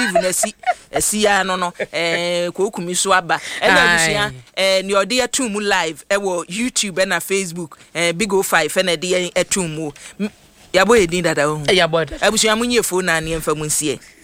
live na si ya no ko kumi so aba na busia ni odi atum live wo YouTube na Facebook Big O5 na de atum ya boy edin dada ho ya boy abusia munye phone na ne mfa munsie